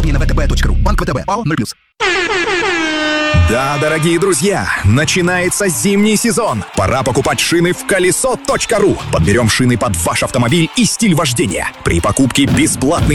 Подробнее на vtb.ru. Банк ВТБ. ПАО 0+. Да, дорогие друзья, начинается зимний сезон. Пора покупать шины в колесо.ру. Подберем шины под ваш автомобиль и стиль вождения. При покупке бесплатный